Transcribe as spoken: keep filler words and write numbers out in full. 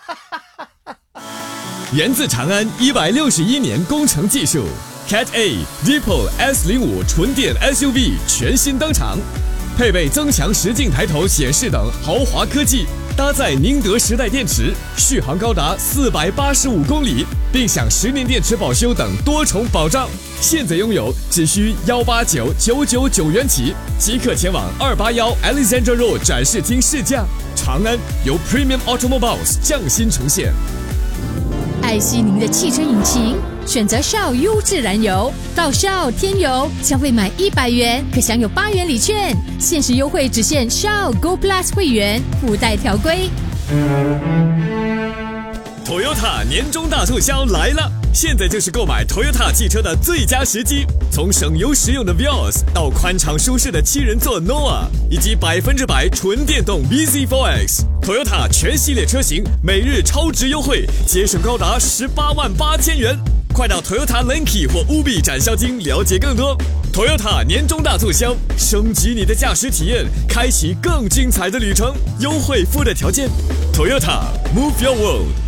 源自长安一百六十一年工程技术 ，Cat A、Deepol S 零五 纯电 S U V 全新登场，配备增强实境抬头显示等豪华科技，搭载宁德时代电池，续航高达四百八十五公里，并享十年电池保修等多重保障。现在拥有只需幺八九九九九元起，即可前往二八幺 Alexandra Road 展示厅试驾。长安由 Premium Automobiles 匠心呈现。 爱惜您的汽车引擎，选择 Shell 优质燃油。到 Shell 添油，消费满一百元可享有八元礼券，限时优惠只限 Shell Go Plus 会员，附带条规。 Toyota 年终大促销来了！现在就是购买 Toyota 汽车的最佳时机。从省油实用的 Vios 到宽敞舒适的七人座 Noah， 以及百分之百纯电动 B Z 四 X，Toyota 全系列车型每日超值优惠，节省高达十八万八千元。快到 Toyota Lenki 或 Ubi 展销厅了解更多。Toyota 年终大促销，升级你的驾驶体验，开启更精彩的旅程。优惠附带条件 ，Toyota Move Your World。